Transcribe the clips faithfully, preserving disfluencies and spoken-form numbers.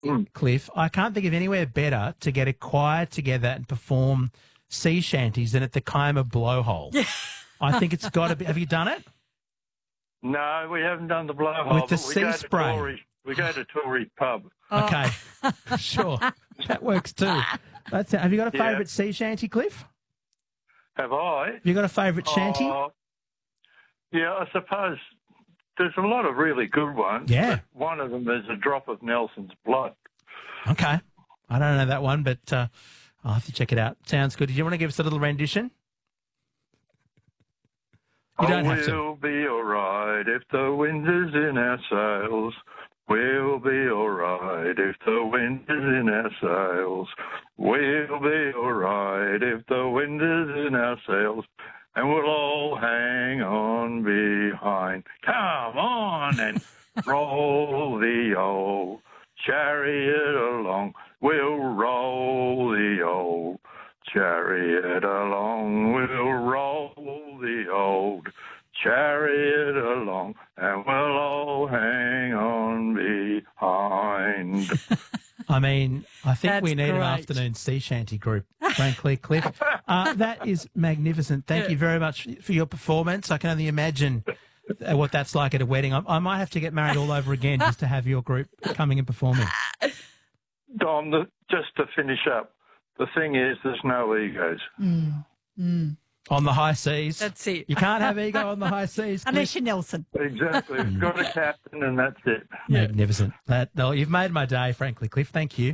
Mm. Cliff, I can't think of anywhere better to get a choir together and perform sea shanties than at the Kiama Blowhole. Yeah. I think it's got to be. Have you done it? No, we haven't done the blowhole. With the but we sea go to spray. Tory, we go to Tory pub. Oh. Okay, sure, that works too. That's it. Have you got a Yeah. favourite sea shanty, Cliff? Have I? Have you got a favourite shanty? Oh, yeah, I suppose there's a lot of really good ones. Yeah. But one of them is a drop of Nelson's blood. Okay, I don't know that one, but uh, I'll have to check it out. Sounds good. Do you want to give us a little rendition? You don't oh, have to. we'll be all right if the wind is in our sails. We'll be all right if the wind is in our sails. We'll be all right if the wind is in our sails. And we'll all hang on behind. Come on and roll the old chariot along. We'll roll the old chariot along. We'll roll the old chariot along, and we'll all hang on behind. I mean, I think That's we need an great. afternoon sea shanty group, frankly, Cliff. Uh, that is magnificent. Thank you very much for your performance. I can only imagine uh, what that's like at a wedding. I, I might have to get married all over again just to have your group coming and performing. Dom, the, just to finish up, the thing is there's no egos. Mm. Mm. On the high seas. That's it. You can't have ego on the high seas. Cliff. Unless you're Nelson. Exactly. We've got a captain and that's it. Magnificent. That, no, you've made my day, frankly, Cliff. Thank you.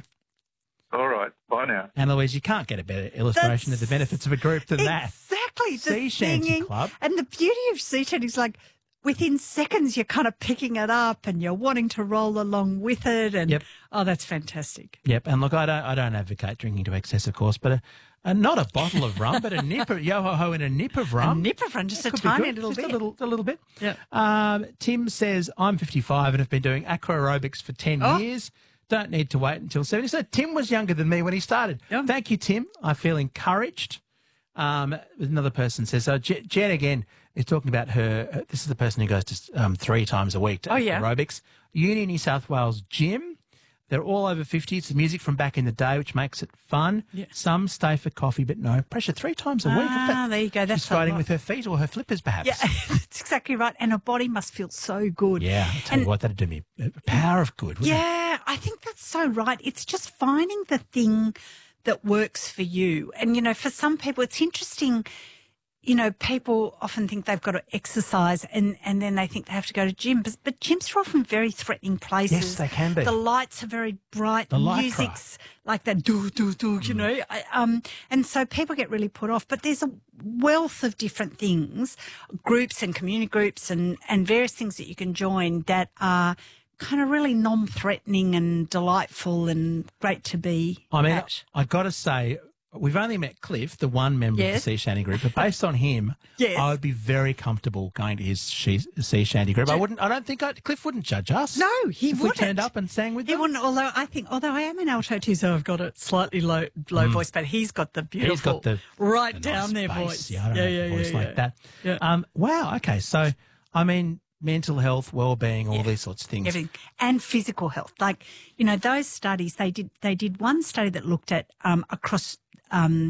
All right. Bye now. And Louise, you can't get a better illustration That's of the benefits of a group than that. Exactly. The Sea Shanty singing. Club. And the beauty of sea shanty is like within seconds you're kind of picking it up and you're wanting to roll along with it. And Yep. oh, that's fantastic. Yep. And look, I don't, I don't advocate drinking to excess, of course, but a, a, not a bottle of rum, but a nip of yo ho ho and a nip of A rum. nip of rum, just a Could be tiny good. little Just bit. a little, a little bit. Yeah. Um, Tim says, I'm fifty-five and have been doing aqua aerobics for ten Oh. years. Don't need to wait until seventy. So Tim was younger than me when he started. Yeah. Thank you, Tim. I feel encouraged. Um, another person says, so Je- Jen again is talking about her. uh, This is the person who goes to um, three times a week to Oh, yeah. aerobics. Uni New South Wales gym. They're all over fifty. It's music from back in the day, which makes it fun. Yeah. Some stay for coffee, but no pressure. Three times a week. What's Ah, that? there you go. That's She's fighting a lot. with her feet or her flippers, perhaps. Yeah, that's exactly right. And her body must feel so good. Yeah, I'll tell And- you what, that'd do me a power of good, wouldn't it? Yeah, I think that's so right. It's just finding the thing that works for you. And, you know, for some people, it's interesting. You know, people often think they've got to exercise and, and then they think they have to go to gym. But, but gyms are often very threatening places. Yes, they can be. The lights are very bright. The light music's like that do, do, do, you know. I- Um, and so people get really put off. But there's a wealth of different things, groups and community groups and, and various things that you can join that are kind of really non-threatening and delightful and great to be I mean, at. I got to say, we've only met Cliff, the one member Yes. of the Sea Shanty group, but based on him, Yes. I would be very comfortable going to his she, Sea Shanty group. I wouldn't. I don't think I, Cliff wouldn't judge us. No, he if wouldn't. we turned up and sang with He them. wouldn't, although I think, although I am an alto too, so I've got a slightly low low voice, but he's got the beautiful, He's got the right the down nice there bass. voice. Yeah, I don't yeah, have yeah, a voice yeah, like yeah. that. Yeah. Um, wow. Okay. So, I mean, mental health, well-being, all Yeah. these sorts of things. Everything. And physical health. Like, you know, those studies, they did they did one study that looked at um, across um,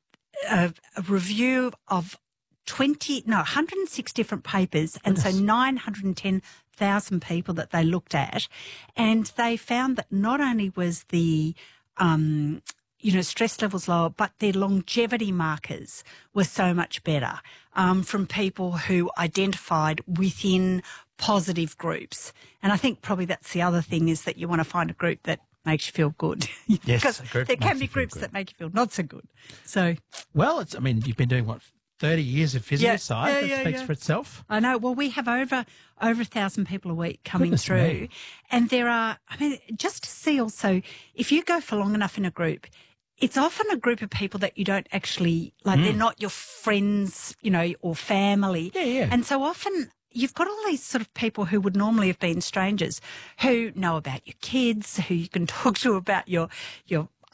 a, a review of twenty, no, one hundred six different papers, and so nine hundred ten thousand people that they looked at, and they found that not only was the um, you know, stress levels lower, but their longevity markers were so much better um, from people who identified within positive groups. And I think probably that's the other thing, is that you want to find a group that makes you feel good. Yes, because a group there that can makes be you feel groups good. that make you feel not so good. So Well, it's. I mean, you've been doing what thirty years of physical Yeah, side. yeah, that yeah, speaks yeah. for itself. I know. Well, we have over over a thousand people a week coming Goodness through, me. and there are. I mean, just to see also, if you go for long enough in a group, it's often a group of people that you don't actually like. They're not your friends, you know, or family. Yeah, yeah. And so often you've got all these sort of people who would normally have been strangers, who know about your kids, who you can talk to about your your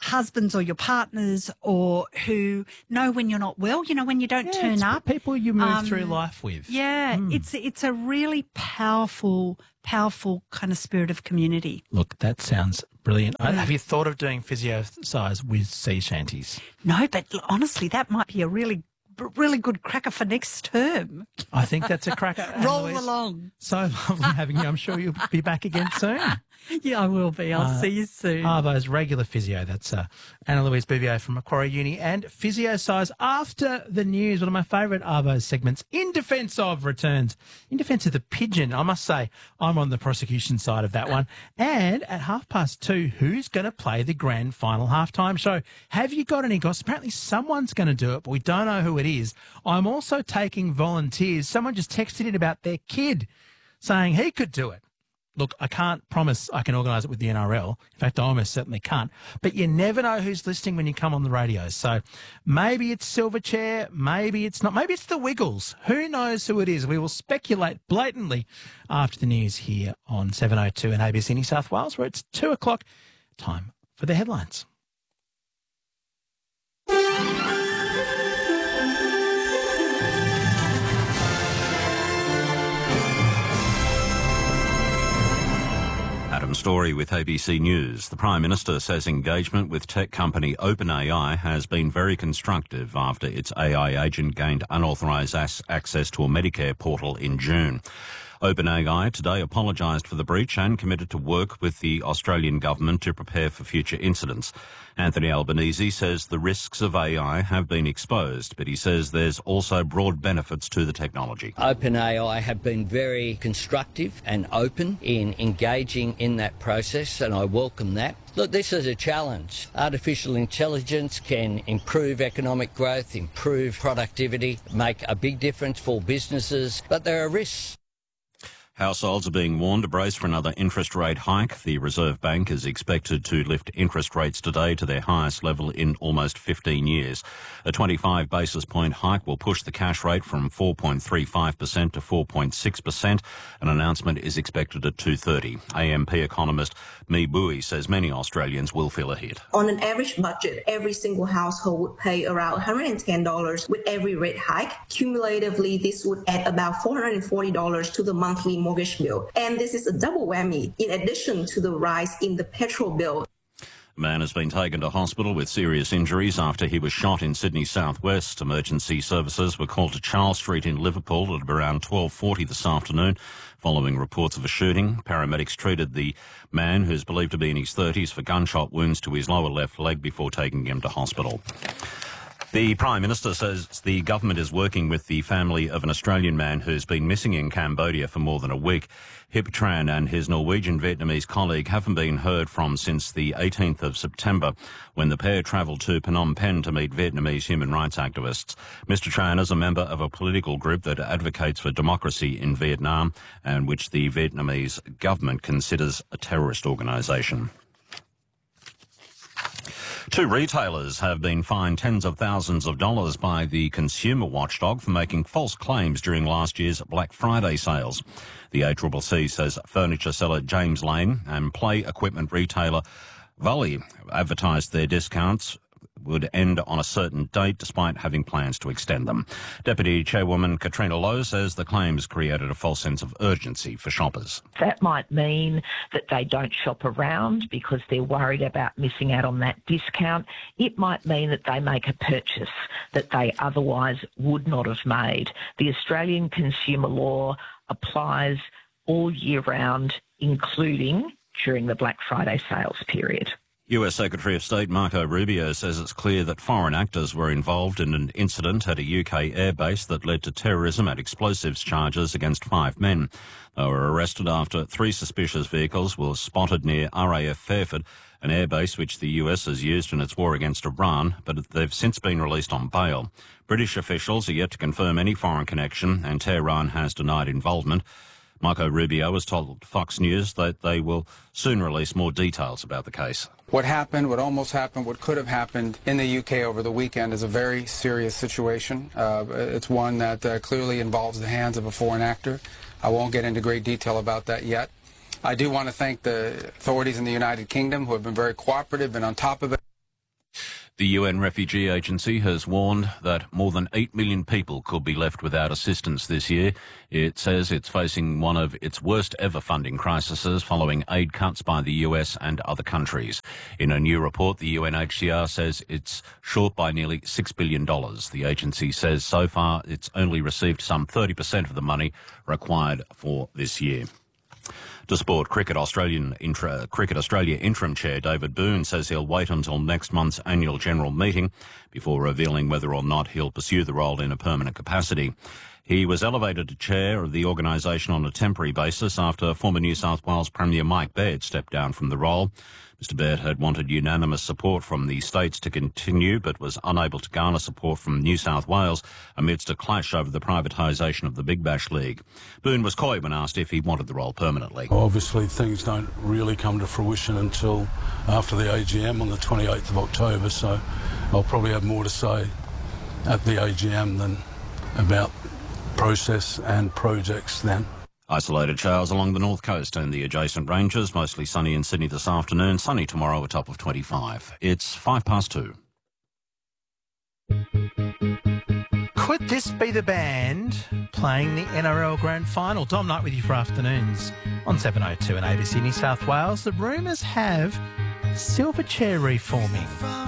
husbands or your partners, or who know when you're not well, you know, when you don't Yeah, turn it's up. people you move Um, through life with. Yeah, it's it's a really powerful, powerful kind of spirit of community. Look, that sounds brilliant. Uh, Have you thought of doing physio size with sea shanties? No, but honestly, that might be a really, really good cracker for next term. I think that's a cracker. Roll Annalise. along. So lovely having you. I'm sure you'll be back again soon. Yeah, I will be. I'll Uh, see you soon. Arvo's regular physio. That's uh, Anna-Louise Bouvier from Macquarie Uni. And Physio Size after the news. One of my favourite Arvo segments. In Defence of returns. In Defence of the Pigeon. I must say, I'm on the prosecution side of that one. And at half past two, who's going to play the grand final halftime show? Have you got any gossip? Apparently someone's going to do it, but we don't know who it is. I'm also taking volunteers. Someone just texted in about their kid saying he could do it. Look, I can't promise I can organise it with the N R L. In fact, I almost certainly can't. But you never know who's listening when you come on the radio. So maybe it's Silverchair, maybe it's not. Maybe it's the Wiggles. Who knows who it is? We will speculate blatantly after the news here on seven oh two and A B C New South Wales, where it's two o'clock. Time for the headlines. Adam Story with A B C News. The Prime Minister says engagement with tech company OpenAI has been very constructive after its A I agent gained unauthorised as- access to a Medicare portal in June. OpenAI today apologised for the breach and committed to work with the Australian government to prepare for future incidents. Anthony Albanese says the risks of A I have been exposed, but he says there's also broad benefits to the technology. OpenAI have been very constructive and open in engaging in that process, and I welcome that. Look, this is a challenge. Artificial intelligence can improve economic growth, improve productivity, make a big difference for businesses, but there are risks. Households are being warned to brace for another interest rate hike. The Reserve Bank is expected to lift interest rates today to their highest level in almost fifteen years. A twenty-five basis point hike will push the cash rate from four point three five percent to four point six percent. An announcement is expected at two thirty. A M P economist Mi Bui says many Australians will feel a hit. On an average budget, every single household would pay around one hundred ten dollars with every rate hike. Cumulatively, this would add about four hundred forty dollars to the monthly mortgage bill. And this is a double whammy in addition to the rise in the petrol bill. A man has been taken to hospital with serious injuries after he was shot in Sydney southwest. Emergency services were called to Charles Street in Liverpool at around twelve forty this afternoon. Following reports of a shooting, paramedics treated the man, who's believed to be in his thirties, for gunshot wounds to his lower left leg before taking him to hospital. The Prime Minister says the government is working with the family of an Australian man who's been missing in Cambodia for more than a week. Hip Tran and his Norwegian-Vietnamese colleague haven't been heard from since the eighteenth of September, when the pair travelled to Phnom Penh to meet Vietnamese human rights activists. Mister Tran is a member of a political group that advocates for democracy in Vietnam and which the Vietnamese government considers a terrorist organisation. Two retailers have been fined tens of thousands of dollars by the consumer watchdog for making false claims during last year's Black Friday sales. The A C C C says furniture seller James Lane and play equipment retailer Volley advertised their discounts would end on a certain date despite having plans to extend them. Deputy Chairwoman Katrina Lowe says the claims created a false sense of urgency for shoppers. That might mean that they don't shop around because they're worried about missing out on that discount. It might mean that they make a purchase that they otherwise would not have made. The Australian consumer law applies all year round, including during the Black Friday sales period. U S Secretary of State Marco Rubio says it's clear that foreign actors were involved in an incident at a U K airbase that led to terrorism and explosives charges against five men. They were arrested after three suspicious vehicles were spotted near R A F Fairford, an airbase which the U S has used in its war against Iran, but they've since been released on bail. British officials are yet to confirm any foreign connection, and Tehran has denied involvement. Marco Rubio has told Fox News that they will soon release more details about the case. What happened, what almost happened, what could have happened in the U K over the weekend is a very serious situation. Uh, it's one that uh, clearly involves the hands of a foreign actor. I won't get into great detail about that yet. I do want to thank the authorities in the United Kingdom who have been very cooperative and on top of it. The U N Refugee Agency has warned that more than eight million people could be left without assistance this year. It says it's facing one of its worst ever funding crises following aid cuts by the U S and other countries. In a new report, the U N H C R says it's short by nearly six billion dollars. The agency says so far it's only received some thirty percent of the money required for this year. To sport, Cricket Australian intra, Cricket Australia interim chair David Boone says he'll wait until next month's annual general meeting before revealing whether or not he'll pursue the role in a permanent capacity. He was elevated to chair of the organisation on a temporary basis after former New South Wales Premier Mike Baird stepped down from the role. Mister Baird had wanted unanimous support from the states to continue, but was unable to garner support from New South Wales amidst a clash over the privatisation of the Big Bash League. Boone was coy when asked if he wanted the role permanently. Obviously, things don't really come to fruition until after the A G M on the twenty-eighth of October, so I'll probably have more to say at the A G M than about process and projects then. Isolated showers along the north coast and the adjacent ranges, mostly sunny in Sydney this afternoon, sunny tomorrow, a top of twenty-five. It's five past two. Could this be the band playing the N R L Grand Final? Dom Knight with you for afternoons on seven oh two and A B C New South Wales. The rumours have Silverchair reforming.